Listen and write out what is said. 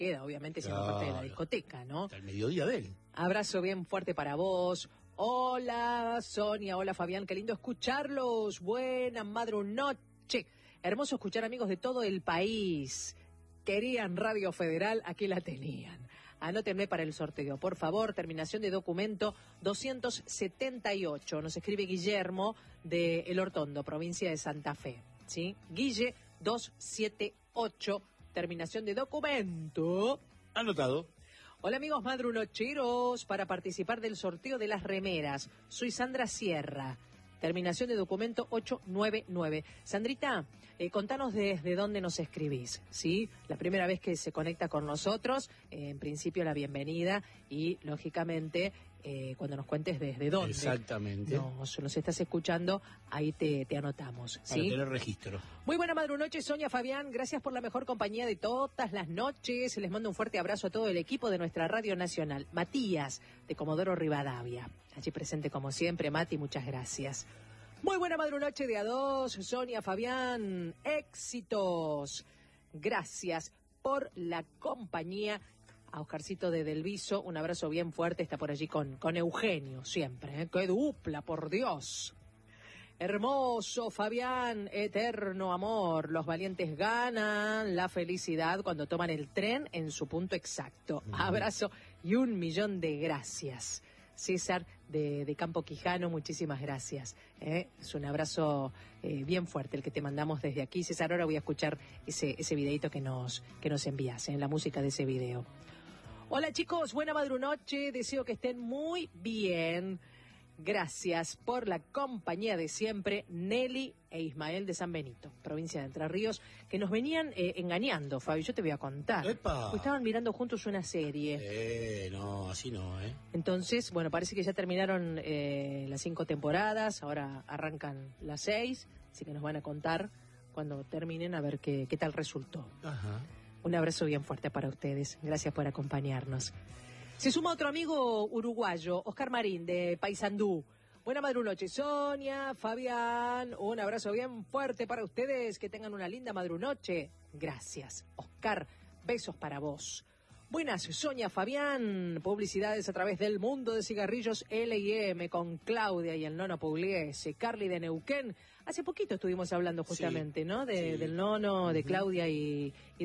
queda obviamente siendo parte de la discoteca, ¿no? Hasta el mediodía de él. Abrazo bien fuerte para vos. Hola Sonia, hola Fabián, qué lindo escucharlos. Buena madrunoche. Hermoso escuchar amigos de todo el país. Querían Radio Federal, aquí la tenían. Anótenme para el sorteo, por favor. Terminación de documento 278. Nos escribe Guillermo de El Hortondo, provincia de Santa Fe. ¿Sí? Guille 278. Terminación de documento. Anotado. Hola amigos madrunocheros, para participar del sorteo de las remeras. Soy Sandra Sierra. Terminación de documento 899. Sandrita, contanos desde dónde nos escribís, ¿sí? La primera vez que se conecta con nosotros, en principio la bienvenida y, lógicamente, cuando nos cuentes desde dónde. Exactamente. Nos estás escuchando, ahí te anotamos, ¿sí? Para tener registro. Muy buena madrunoche, Sonia, Fabián. Gracias por la mejor compañía de todas las noches. Les mando un fuerte abrazo a todo el equipo de nuestra Radio Nacional. Matías, de Comodoro Rivadavia. Allí presente como siempre, Mati, muchas gracias. Muy buena madrunoche de a dos, Sonia, Fabián. Éxitos. Gracias por la compañía. A Oscarcito de Delviso, un abrazo bien fuerte, está por allí con Eugenio, siempre, ¿eh? ¡Qué dupla, por Dios! Hermoso, Fabián, eterno amor, los valientes ganan la felicidad cuando toman el tren en su punto exacto. Abrazo y 1.000.000 de gracias. César de Campo Quijano, muchísimas gracias. Es un abrazo bien fuerte el que te mandamos desde aquí. César, ahora voy a escuchar ese videito que nos envías, la música de ese video. Hola chicos, buena madrunoche, deseo que estén muy bien. Gracias por la compañía de siempre, Nelly e Ismael de San Benito, provincia de Entre Ríos, que nos venían engañando, Fabi, yo te voy a contar. ¡Epa! Estaban mirando juntos una serie. No, así no, Entonces, bueno, parece que ya terminaron las 5 temporadas, ahora arrancan las 6, así que nos van a contar cuando terminen a ver qué tal resultó. Ajá. Un abrazo bien fuerte para ustedes. Gracias por acompañarnos. Se suma otro amigo uruguayo, Oscar Marín, de Paysandú. Buena madrunoche, Sonia, Fabián. Un abrazo bien fuerte para ustedes. Que tengan una linda madrunoche. Gracias, Oscar. Besos para vos. Buenas, Sonia, Fabián. Publicidades a través del mundo de cigarrillos L&M con Claudia y el Nono Pugliese. Carly de Neuquén. Hace poquito estuvimos hablando justamente, sí, ¿no? Sí. Del Nono, de Claudia y